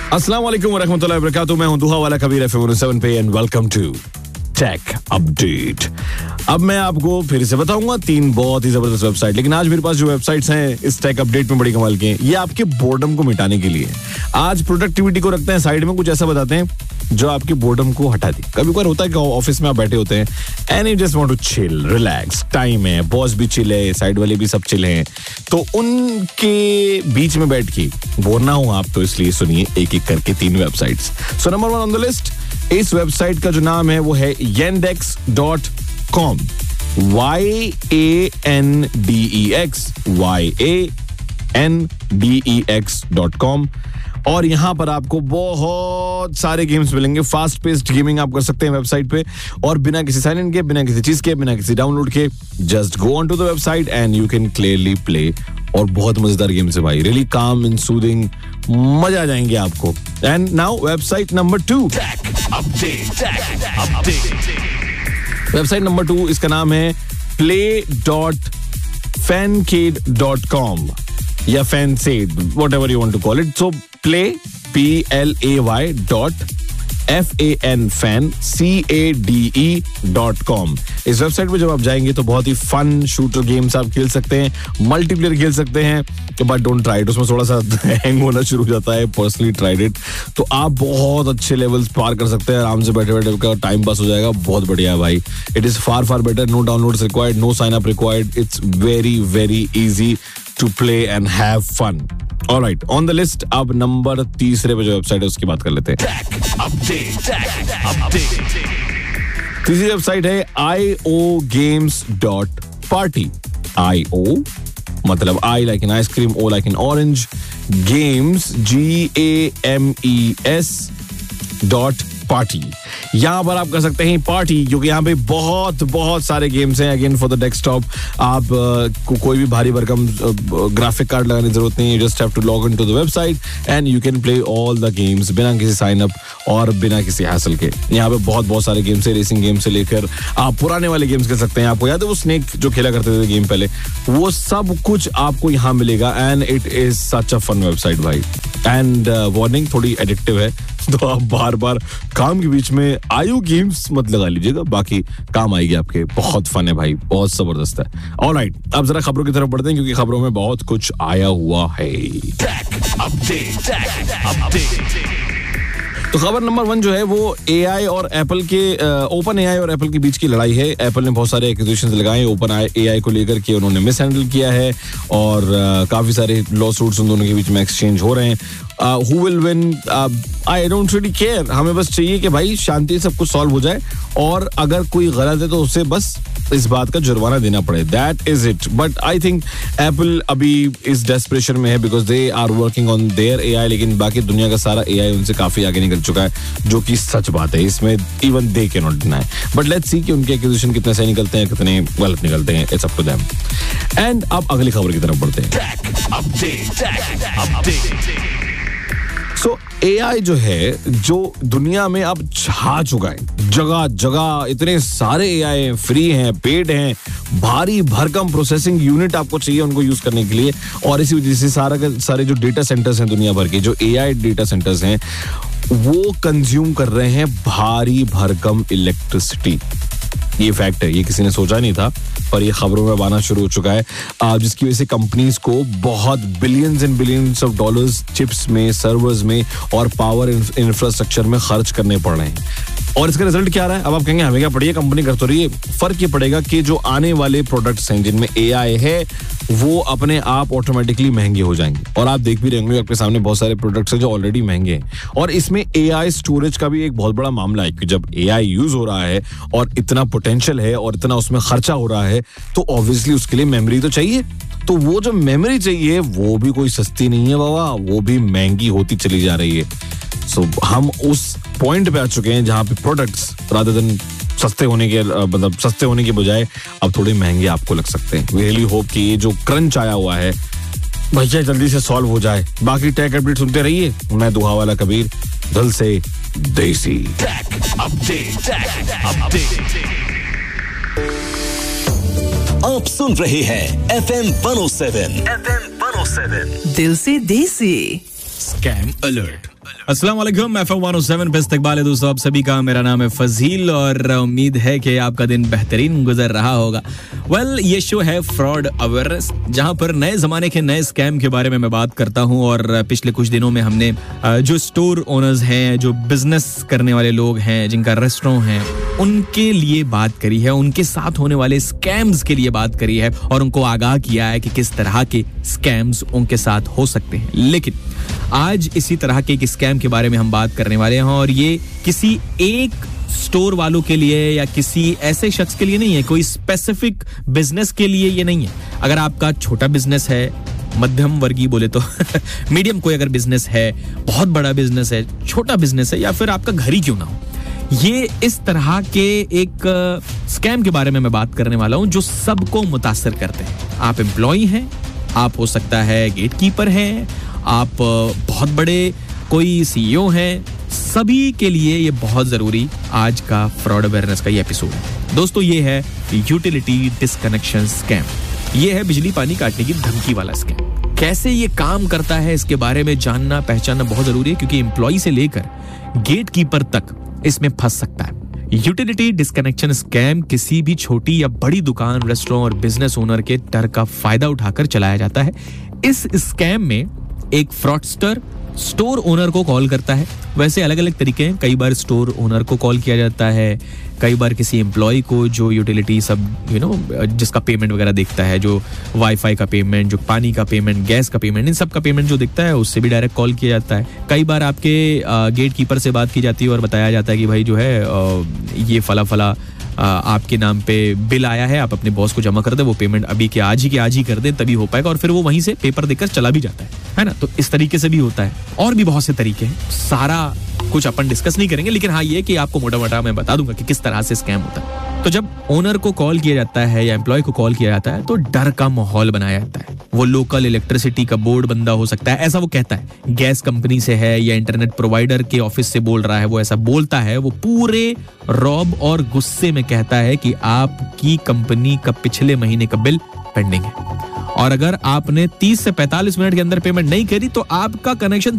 अस्सलाम वालेकुम वरहमतुल्लाहि वबरकातुहू। मैं हूं दुहा वाला कबीर FM 7 पे and welcome to take update. अब मैं आपको फिर से बताऊंगा 3 बहुत ही जबरदस्त वेबसाइट, लेकिन आज मेरे पास जो वेबसाइट्स हैं इस टेक अपडेट में बड़ी कमाल के हैं। ये आपके बोर्डम को मिटाने के लिए। आज प्रोडक्टिविटी को रखते हैं साइड में, कुछ ऐसा बताते हैं जो आपके बोर्डम को हटा दे। कभी कभार होता है कि ऑफिस में आप बैठे होते हैं and you just want to chill, relax, time है, बॉस भी चिल है, साइड वाले भी सब चिल हैं, तो उनके बीच में बैठ के बोर ना हो आप, तो इसलिए सुनिए एक एक करके 3 websites. So number 1 on the list, इस वेबसाइट का जो नाम है वो है yandex.com, yandex.com। और यहां पर आपको बहुत सारे गेम्स मिलेंगे। फास्ट पेस्ड गेमिंग आप कर सकते हैं वेबसाइट पे, और बिना किसी साइन इन के, बिना किसी चीज के, बिना किसी डाउनलोड के, just go on to the website and you can clearly play. और बहुत मजेदार गेम्स है भाई, रियली काम एंड सूदिंग, मजा आ जाएंगे आपको। And now website number 2, website number 2, इसका नाम है play.fancade.com या fancade, whatever you want to call it. So play, play.fancade.com। इस वेबसाइट पे जब आप जाएंगे तो बहुत ही फन शूटर गेम्स आप खेल सकते हैं, मल्टीप्लेयर खेल सकते हैं, बट डोंट ट्राई इट, उसमें थोड़ा सा हैंग होना शुरू हो जाता है। पर्सनली ट्राइड इट, तो आप बहुत अच्छे लेवल्स पार कर सकते हैं आराम से, बैठे बैठे का टाइम पास हो जाएगा। बहुत बढ़िया है भाई, it is far far better. No downloads required, no sign up required, it's very very easy to play and have fun. Alright, on the list अब नंबर 3 पे जो वेबसाइट है उसकी बात कर लेते हैं। तीसरी वेबसाइट है iogames.party। IO मतलब I like an ice cream, O like an orange, games GAMES.party। यहाँ पर आप कर सकते हैं पार्टी, क्योंकि यहाँ पे बहुत बहुत सारे गेम्स हैं। अगेन फॉर द डेस्कटॉप, आप को कोई भी भारी भरकम ग्राफिक कार्ड लगाने की जरूरत नहीं है। Just have to log in to the website and you can play all the games बिना किसी साइन अप और बिना किसी हैसल के। यहाँ पे बहुत बहुत सारे गेम्स है, रेसिंग गेम से लेकर आप पुराने वाले गेम्स खेल सकते हैं। आपको याद है वो स्नेक जो खेला करते थे गेम पहले, वो सब कुछ आपको यहाँ मिलेगा and it is such a fun website भाई। एंड वार्निंग, थोड़ी एडिक्टिव है, तो आप बार बार काम के बीच में आयु गेम्स मत लगा लीजिएगा, बाकी काम आएगी आपके। बहुत फन है भाई, बहुत जबरदस्त है। ऑलराइट, अब जरा खबरों की तरफ बढ़ते हैं, क्योंकि खबरों में बहुत कुछ आया हुआ है। तो खबर नंबर 1 जो है वो AI और एप्पल के, ओपन AI और एप्पल के बीच की लड़ाई है। एप्पल ने बहुत सारे एक्विजिशंस लगाए ओपन AI को लेकर के, उन्होंने मिस हैंडल किया है और काफी सारे लॉ सूट्स उन दोनों के बीच में एक्सचेंज हो रहे हैं। Who will win? I don't really care। हमें बस चाहिए कि भाई शांति से सब कुछ सॉल्व हो जाए, और अगर कोई गलत है तो उसे बस इस बात का जुर्माना देना पड़े। That is it। But I think Apple अभी इस डेस्परेशन में है because they are working on their AI, लेकिन बाकी दुनिया का सारा AI उनसे काफी आगे निकल चुका है, जो कि सच बात है। इसमें even they cannot deny। But let's see कि उनके एक्विजिशन कितने सही निकलते हैं, कितने गलत निकलते हैं। It's up to them। And अब अगली खबर की तरफ बढ़ते हैं। So, AI जो है, जो दुनिया में अब छा चुका है, जगह जगह इतने सारे AI हैं, फ्री हैं, पेड हैं, भारी भरकम प्रोसेसिंग यूनिट आपको चाहिए उनको यूज करने के लिए। और इसी वजह से सारे जो डेटा सेंटर्स हैं दुनिया भर के, जो AI डेटा सेंटर्स हैं, वो कंज्यूम कर रहे हैं भारी भरकम इलेक्ट्रिसिटी। ये फैक्ट है, ये किसी ने सोचा नहीं था, पर ये खबरों में आना शुरू हो चुका है, जिसकी वजह से कंपनीज को बहुत billions and billions of dollars chips में, सर्वर्स में और पावर इंफ्रास्ट्रक्चर में खर्च करने पड़ रहे हैं। और इसका रिजल्ट क्या आ रहा है? अब आप कहेंगे हमें क्या पड़ी है, कंपनी कर तो रही है। फर्क ये पड़ेगा कि जो आने वाले प्रोडक्ट्स हैं जिनमें AI है, वो अपने आप ऑटोमेटिकली महंगे हो जाएंगे। और आप देख भी रहे होंगे आपके सामने बहुत सारे प्रोडक्ट्स हैं जो ऑलरेडी महंगे हैं। और इसमें AI स्टोरेज का भी एक बहुत बड़ा मामला है कि जब AI यूज हो रहा है और इतना पोटेंशियल है और इतना उसमें खर्चा हो रहा है, तो ऑब्वियसली उसके लिए मेमोरी तो चाहिए। तो वो जो मेमोरी चाहिए वो भी कोई सस्ती नहीं है बाबा, वो भी महंगी होती चली जा रही है। सो हम उस पॉइंट पे आ चुके हैं जहां पे प्रोडक्ट्स रादर देन सस्ते होने के बजाय अब थोड़े महंगे आपको लग सकते हैं। वी रियली होप कि ये जो क्रंच आया हुआ है भैया जल्दी से सॉल्व हो जाए। बाकी टेक अपडेट सुनते रहिए, मैं दुहा वाला कबीर, दिल से देसी। आप सुन रहे हैं FM 107 दिल से देसी। Scam alert. अस्सलाम वालेकुम, FM 107 पे इस्तकबाल है दोस्तों आप सभी का। मेरा नाम है फजील और उम्मीद है कि आपका दिन बेहतरीन गुजर रहा होगा। ये शो है फ्रॉड अवेयरनेस, जहां पर नए जमाने के नए स्कैम के बारे में मैं बात करता हूं। और पिछले कुछ दिनों में हमने जो स्टोर ओनर्स हैं, जो बिजनेस करने वाले लोग हैं, जिनका रेस्टोरेंट है, उनके लिए बात करी है, उनके साथ होने वाले स्कैम्स के लिए बात करी है और उनको आगाह किया है कि किस तरह के स्कैम्स उनके साथ हो सकते हैं। लेकिन आज इसी तरह के एक स्कैम के बारे में हम बात करने वाले हैं और ये किसी एक स्टोर वालों के लिए या किसी ऐसे शख्स के लिए नहीं है, कोई स्पेसिफिक बिजनेस के लिए ये नहीं है। अगर आपका छोटा बिजनेस है, मध्यम वर्गीय बोले तो मीडियम कोई अगर बिजनेस है, बहुत बड़ा बिजनेस है, छोटा बिजनेस है, या फिर आपका घर ही क्यों ना हो, ये इस तरह के एक स्कैम के बारे में मैं बात करने वाला हूं जो सबको मुतासिर करते हैं। आप एम्प्लॉय हैं, आप हो सकता है गेट कीपर हैं, आप बहुत बड़े कोई सीईओ हैं, सभी के लिए ये बहुत जरूरी आज का फ्रॉड अवेयरनेस का ये एपिसोड है। दोस्तों ये है यूटिलिटी डिस्कनेक्शन स्कैम। ये है बिजली पानी काटने की धमकी वाला स्कैम। कैसे ये काम करता है इसके बारे में जानना पहचानना बहुत जरूरी है, क्योंकि एम्प्लॉय से लेकर गेट कीपर तक इसमें फंस सकता है। यूटिलिटी डिस्कनेक्शन स्कैम किसी भी छोटी या बड़ी दुकान, रेस्टोरेंट और बिजनेस ओनर के डर का फायदा उठाकर चलाया जाता है। इस स्कैम में एक फ्रॉडस्टर स्टोर ओनर को कॉल करता है। वैसे अलग अलग तरीके हैं, कई बार स्टोर ओनर को कॉल किया जाता है, कई बार किसी एम्प्लॉय को जो यूटिलिटी सब जिसका पेमेंट वगैरह देखता है, जो वाईफाई का पेमेंट, जो पानी का पेमेंट, गैस का पेमेंट, इन सब का पेमेंट जो दिखता है उससे भी डायरेक्ट कॉल किया जाता है। कई बार आपके गेट कीपर से बात की जाती है और बताया जाता है कि भाई जो है ये फला फला आपके नाम पे बिल आया है, आप अपने बॉस को जमा कर दे, वो पेमेंट अभी के आज ही कर दे, तभी हो पाएगा। और फिर वो वहीं से पेपर देकर चला भी जाता है ना। तो इस तरीके से भी होता है, और भी बहुत से तरीके हैं, सारा कुछ अपन डिस्कस नहीं करेंगे, लेकिन हाँ ये कि आपको मोटा मोटा मैं बता दूंगा कि किस तरह से स्कैम होता है। तो जब ओनर को कॉल किया जाता है या एम्प्लॉय को कॉल किया जाता है तो डर का माहौल बनाया जाता है। वो लोकल इलेक्ट्रिसिटी का बोर्ड बंदा हो सकता है, ऐसा वो कहता है, गैस कंपनी से है या इंटरनेट प्रोवाइडर के ऑफिस से बोल रहा है, वो ऐसा बोलता है। वो पूरे रौब और गुस्से में कहता है कि आपकी कंपनी का पिछले महीने का बिल पेंडिंग है और अगर आपने 30 से 45 मिनट के अंदर पेमेंट नहीं करी तो आपका कनेक्शन